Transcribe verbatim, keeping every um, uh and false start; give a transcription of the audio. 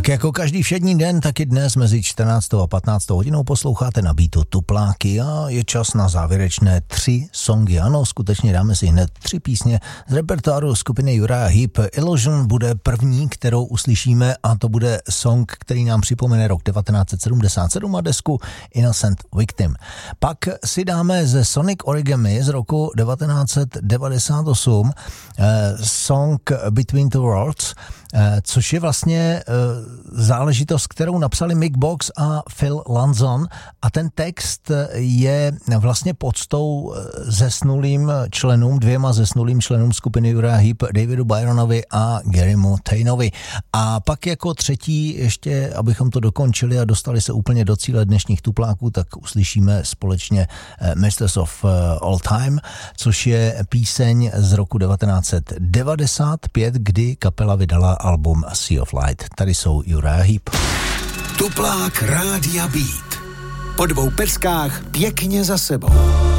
Tak jako každý všední den, tak i dnes mezi čtrnáctou a patnáctou hodinou posloucháte na Beatu Tupláky a je čas na závěrečné tři songy. Ano, skutečně dáme si hned tři písně z repertoáru skupiny Uriah Heep. Illusion bude první, kterou uslyšíme, a to bude song, který nám připomene rok devatenáct set sedmdesát sedm a desku Innocent Victim. Pak si dáme ze Sonic Origami z roku devatenáct set devadesát osm eh, song Between Two Worlds, eh, což je vlastně eh, záležitost, kterou napsali Mick Box a Phil Lanzon, a ten text je vlastně poctou zesnulým členům, dvěma zesnulým členům skupiny Uriah Heep, Davidu Byronovi a Garymu Tainovi. A pak jako třetí, ještě abychom to dokončili a dostali se úplně do cíle dnešních tupláků, tak uslyšíme společně Masters of All Time, což je píseň z roku devatenáct set devadesát pět, kdy kapela vydala album Sea of Light. Tady jsou Uriah Heep. Tuplák Rádia Beat. Po dvou peckách pěkně za sebou.